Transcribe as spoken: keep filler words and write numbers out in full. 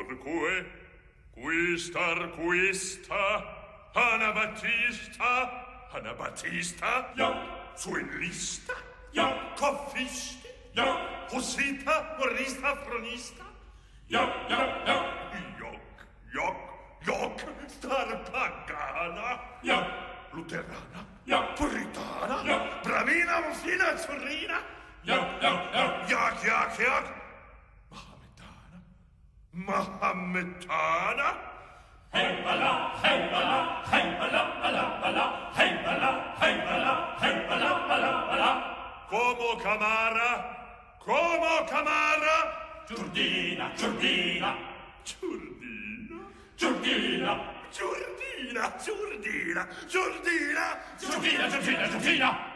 Porque, quistar quista, Anabattista, Anabattista, ja, Suenlista, ja, Coffisti, ja, Hussita, Morista, Fronista, ja, ja, ja, Joc, Joc, Joc, Star Pagana, ja, Luterana, ja, Puritana, ja, Bramina, Mufina, Azzurrina, ja, ja, ja, Joc, Joc, Joc, Mahometana, Mahometana, hey bala, hey bala, hey bala, bala, bala, hey bala, hey bala, hey bala, bala, bala. Como Camara, Como Camara, Giurdina, Giurdina, Giurdina, Giurdina, Giurdina, Giurdina, Giurdina, Giurdina, Giurdina, Giurdina.